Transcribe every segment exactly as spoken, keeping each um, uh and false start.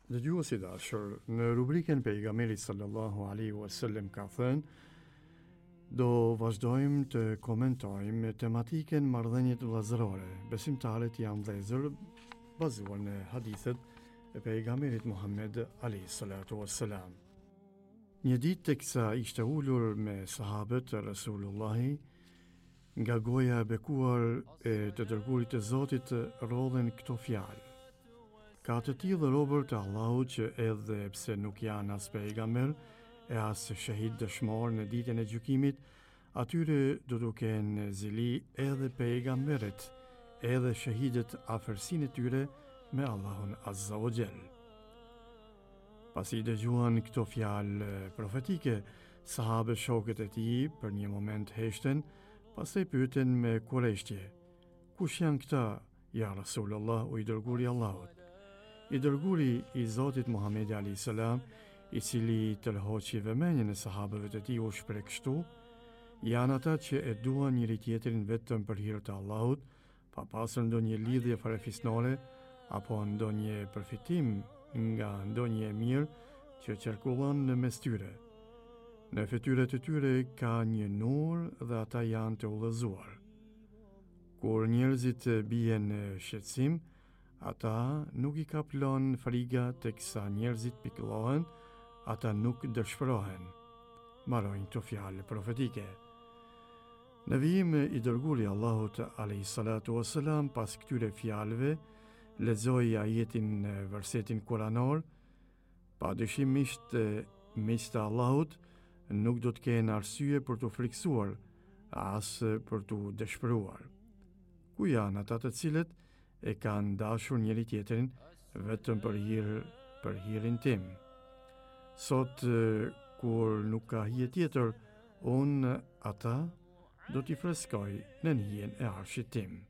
Dëgjuesi i dashur, në rubrikën pejgamberit sallallahu alaihi wasallam ka thënë, do vazhdojmë të komentojmë tematikën marrëdhëniet vëllazërore. Besimtarët janë vëllezër bazuar në hadithet e pejgamberit Muhammed alayhi salatu wassalam. Një ditë teksa ishte ulur me sahabët e Rasulullahi, nga goja e bekuar e të dërguarit të Zotit rodhen këto fjalë: Ka të tillë robër të Allahut që edhe pse nuk janë as pejgamber e as shahid dëshmor në ditën e gjykimit, atyre do t'u kenë zili edhe pejgamberet, edhe shahidët afërsinë e tyre me Allahun Azza wa Jall. Pasi dëgjuan këto fjalë profetike, sahabë shokët e tij për një moment heshten, pastaj pyeten me kurreshtje: Kush janë këta, ja Rasulullah, u i dërguari i Allahut? I dërguari i Zotit Muhamedi alayhi salam, i cili tërhoqi vëmendjen e sahabëve të tij, u shpreh kështu: janë ata që e duan njëri tjetrin vetëm për hir të Allahut, pa pasur ndonjë lidhje farefisnore apo ndonjë përfitim nga ndonjë e mirë që qarkullon në mes tyre. Në fytyrat e tyre ka një nur dhe ata janë të udhëzuar. Kur njerëzit bien në shqetësim, ata nuk i ka plon friga, teksa njerëzit pikëllohen, ata nuk dëshpërohen. Mbarojnë këto fjalë profetike. Në vijim i dërguari i Allahut alayhi salatu wassalam, pas këtyre fjalëve, lexoi ajetin në versetin kuranor: Pa dyshimisht miqtë të Allahut nuk do të kenë arsye për të friksuar, as për të dëshpëruar. Ku janë ata të cilët e kanë dashur njëri tjetrin vetëm për hir për hirin tim? Sot, kur nuk ka hije tjetër, unë ata do t'i freskoj në hijen e arshit tim.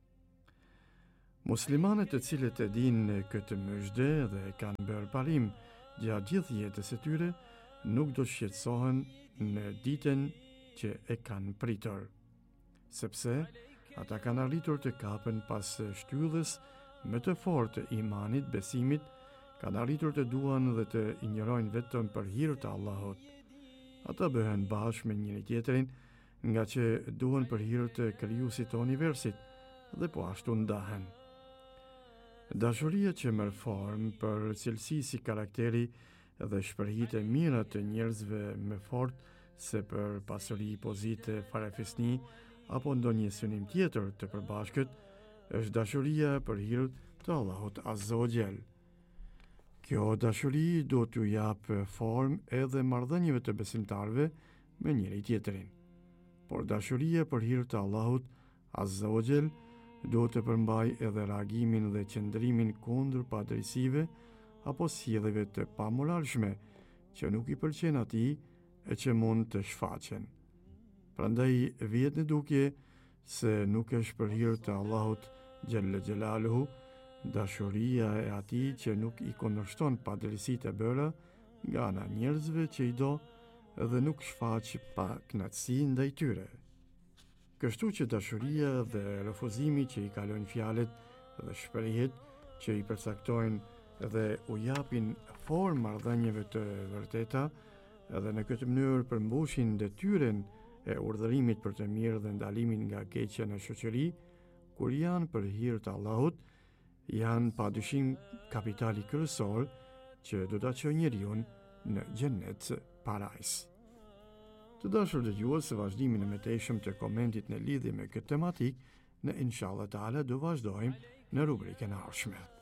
Muslimanët të cilët e dinë këtë mëjde dhe kanë bërë parim gjatë gjithë jetës e tyre, nuk do shqetësohen në ditën që e kanë pritur, sepse ata kanë arritur të kapen pas shtyllës më të fortë të imanit, besimit, kanë arritur të duan dhe të injorojnë vetëm për hir të Allahut. Ata bëhen bashkë me njëri tjetrin, nga që duan për hir të krijuesit të universit dhe po ashtu ndahen. Dashuria që merr formë për cilësi si karakteri dhe shprehjet e mira të njerëzve më fort se për pasuri, pozite, farefisni apo ndonjë synim tjetër të përbashkët, është dashuria për hir të Allahut Azza wa Jall. Kjo dashuri do t'u jap formë edhe marrëdhënieve të besimtarëve me njëri tjetrin. Por dashuria për hir të Allahut Azza wa Jall do të përmbaj edhe reagimin dhe qëndrimin kundër padrejësive apo sjelljeve të pamoralshme që nuk i pëlqen atij e që mund të shfaqen. Prandaj vjet në dukje se nuk është për hir të Allahut Gjelle Gjelaluhu dashuria e atij që nuk i kundërshton padrejësitë e bëra nga ana njerëzve që i do dhe nuk shfaq pa kënaqësi ndaj tyre. Kështu që dashuria dhe refuzimi që i kalojnë fjalët dhe shprehjet që i përcaktojnë dhe u japin formë marrëdhënieve të vërteta dhe në këtë mënyrë përmbushin detyren e urdhërimit për të mirë dhe ndalimin nga keqja në shoqëri, kur janë për hir të Allahut, janë padyshim kapitali kryesor që do ta çojë njeriu në xhenet parajs. Të dashur dëgjues, vazhdimin e mëtejshëm të komentit në lidhje me këtë tematik, në inshallah taala do vazhdojmë në rubrikën e ardhshme.